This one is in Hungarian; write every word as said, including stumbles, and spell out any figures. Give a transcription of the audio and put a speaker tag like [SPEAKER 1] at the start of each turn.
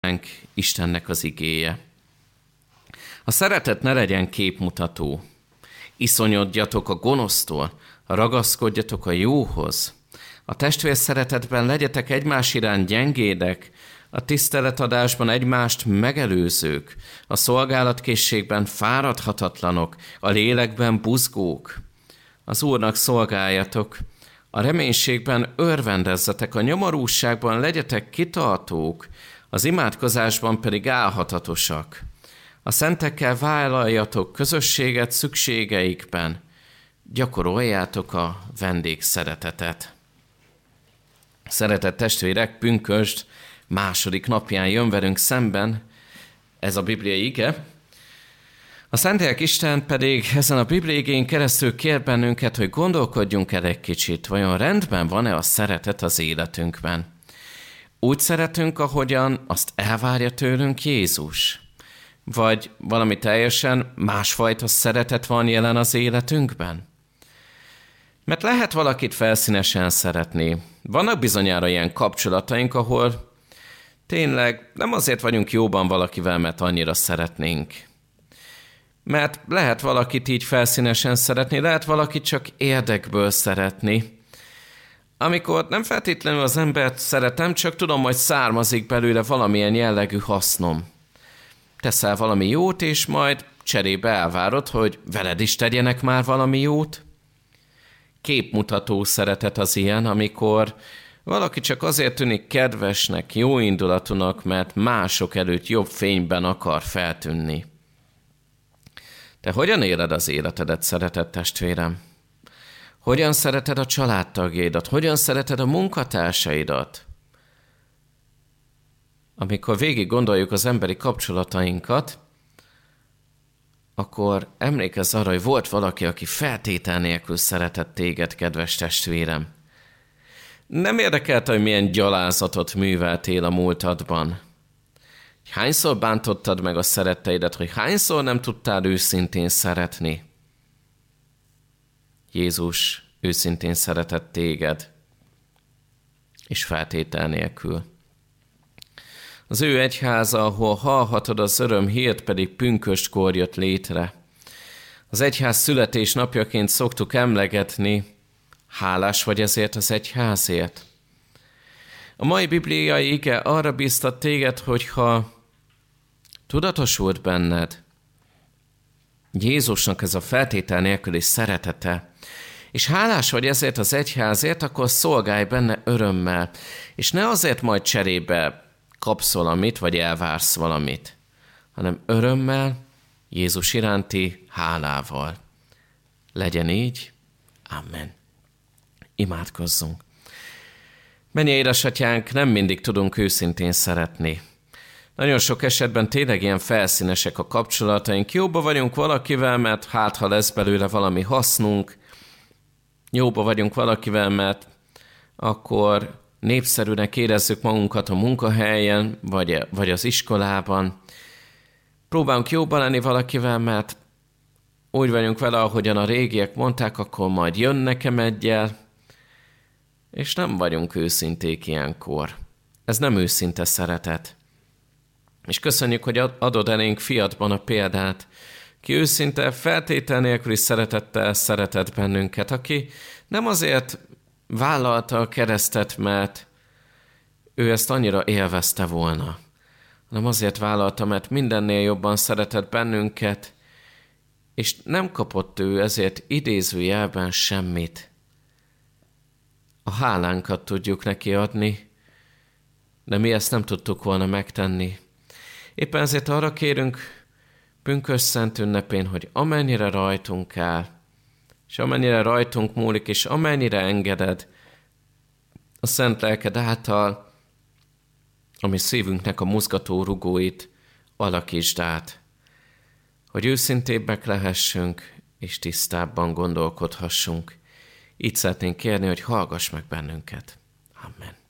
[SPEAKER 1] Istennek az igéje. A szeretet ne legyen képmutató. Iszonyodjatok a gonosztól, ragaszkodjatok a jóhoz. A testvér szeretetben legyetek egymás iránt gyengédek, a tiszteletadásban egymást megelőzők, a szolgálatkészségben fáradhatatlanok, a lélekben buzgók. Az Úrnak szolgáljatok, a reménységben örvendezzetek, a nyomorúságban legyetek kitartók, az imádkozásban pedig álhatatosak. A szentekkel vállaljatok közösséget szükségeikben, gyakoroljátok a vendégszeretetet. Szeretett testvérek, pünkösd második napján jön velünk szemben ez a bibliai ige. A Szentlélek Isten pedig ezen a bibliai igén keresztül kér bennünket, hogy gondolkodjunk el egy kicsit, vajon rendben van-e a szeretet az életünkben. Úgy szeretünk, ahogyan azt elvárja tőlünk Jézus? Vagy valami teljesen másfajta szeretet van jelen az életünkben? Mert lehet valakit felszínesen szeretni. Vannak bizonyára ilyen kapcsolataink, ahol tényleg nem azért vagyunk jóban valakivel, mert annyira szeretnénk. Mert lehet valakit így felszínesen szeretni, lehet valakit csak érdekből szeretni. Amikor nem feltétlenül az embert szeretem, csak tudom, hogy származik belőle valamilyen jellegű hasznom. Teszel valami jót, és majd cserébe elvárod, hogy veled is tegyenek már valami jót. Képmutató szeretet az ilyen, amikor valaki csak azért tűnik kedvesnek, jóindulatúnak, mert mások előtt jobb fényben akar feltűnni. Te hogyan éled az életedet, szeretett testvérem? Hogyan szereted a családtagjaidat? Hogyan szereted a munkatársaidat? Amikor végig gondoljuk az emberi kapcsolatainkat, akkor emlékezz arra, hogy volt valaki, aki feltétel nélkül szeretett téged, kedves testvérem. Nem érdekelte, hogy milyen gyalázatot műveltél a múltadban. Hányszor bántottad meg a szeretteidet, hogy hányszor nem tudtál őszintén szeretni? Jézus őszintén szeretett téged, és feltétel nélkül. Az ő egyháza, ahol hallhatod az öröm hírt, pedig pünköstkor jött létre. Az egyház születésnapjaként szoktuk emlegetni, hálás vagy ezért az egyházért. A mai bibliai ige arra bíztat téged, hogyha tudatosult benned Jézusnak ez a feltétel nélküli szeretete, és hálás vagy ezért az egyházért, akkor szolgálj benne örömmel, és ne azért majd cserébe kapsz valamit, vagy elvársz valamit, hanem örömmel, Jézus iránti hálával. Legyen így. Amen. Imádkozzunk. Mennyei édesatyánk, nem mindig tudunk őszintén szeretni. Nagyon sok esetben tényleg ilyen felszínesek a kapcsolataink. Jóba vagyunk valakivel, mert hát ha lesz belőle valami hasznunk. Jóba vagyunk valakivel, mert akkor népszerűnek érezzük magunkat a munkahelyen, vagy, vagy az iskolában. Próbálunk jóba lenni valakivel, mert úgy vagyunk vele, ahogyan a régiek mondták, akkor majd jön nekem egyel, és nem vagyunk őszinték ilyenkor. Ez nem őszinte szeretet. És köszönjük, hogy adod elénk fiatban a példát, ki őszinte, feltétel nélküli szeretettel szeretett bennünket, aki nem azért vállalta a keresztet, mert ő ezt annyira élvezte volna, hanem azért vállalta, mert mindennél jobban szeretett bennünket, és nem kapott ő ezért idézőjelben semmit. A hálánkat tudjuk neki adni, de mi ezt nem tudtuk volna megtenni. Éppen ezért arra kérünk pünkösd szent ünnepén, hogy amennyire rajtunk áll, és amennyire rajtunk múlik, és amennyire engeded a szent lelked által, ami szívünknek a mozgató rugóit alakítsd át, hogy őszintébbek lehessünk, és tisztábban gondolkodhassunk. Így szeretnénk kérni, hogy hallgass meg bennünket. Amen.